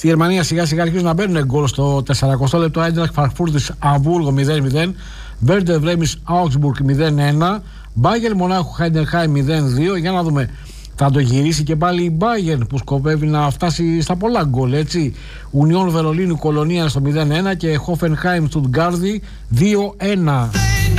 Στη Γερμανία σιγά σιγά αρχίζουν να μπαίνουν γκολ στο 40 λεπτό. Άιντραχτ Φραγκφούρτης Αμβούργο 0-0. Βέρντερ Βρέμις Άουγκσμπουργκ 0-1. Μπάγερν Μονάχου Χάιντενχάιμ 0-2. Για να δούμε. Θα το γυρίσει και πάλι η Μπάγερν που σκοπεύει να φτάσει στα πολλά γκολ, έτσι. Ουνιόν Βερολίνου Κολονία στο 0-1 και Χόφενχάιμ Στουτγκάρδη 2-1.